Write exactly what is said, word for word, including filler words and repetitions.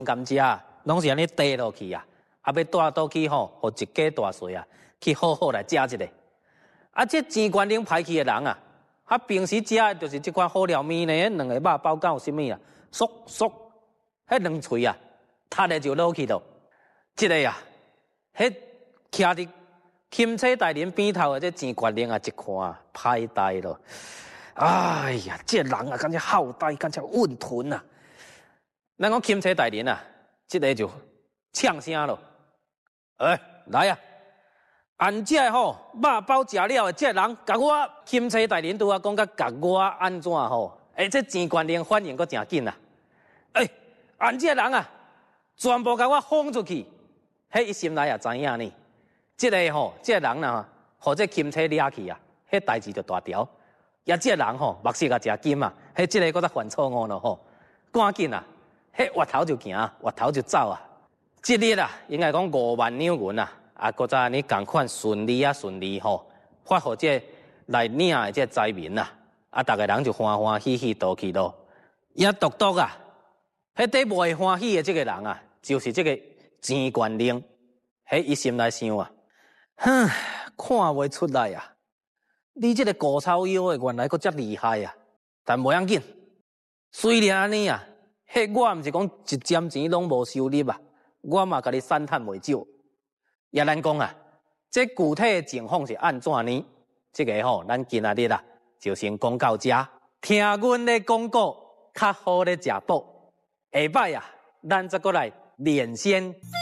甘蔗啊，拢是安尼滴落去啊，啊要带倒去吼，互一家大细啊，去好好来食一下。啊，这钱官领歹去的人啊，他平时食的就是这款好料面呢，两个肉包干有啥物啊，嗖嗖，迄两喙啊，塌的就落去了。这个啊，迄徛伫钦差大人边头的这钱官领啊，一看啊，歹呆了。哎呀，这人啊，感觉好呆，感觉混吞啊！咱讲钦差大人啊，这个就呛声了。哎，来啊！按这吼肉包食了的这人，甲我钦差大人拄啊讲甲甲我安怎吼？哎，这钱官领反应阁真紧啊！哎，按这人啊，全部甲我轰出去！迄伊心内也知影呢。这个吼，这个人呐，互这钦差掠去啊，迄代志就大条。也这个人吼，目色也真金啊！迄这个搁再犯错误了吼，赶紧啊！迄滑头就行，滑头就走啊！这日啊，应该讲五万两银啊！啊，搁再安尼共款顺利啊顺利吼，发互这来领的这灾民啊，啊，逐个人就欢欢喜喜倒去咯。也独独啊，迄底袂欢喜的这个人啊，就是这个钱官令。迄伊心内想啊，哼，看袂出来啊！你这个古草药的原来阁遮厉害啊！但无要紧，虽然安尼啊，迄我毋是讲一针钱拢无收入啊，我嘛甲你散趁袂少。也咱讲啊，这具体的情况是安怎呢？这个吼，咱今仔日啊，就先讲到这。听阮咧广告，较好咧食补。下摆啊，咱再过来连线。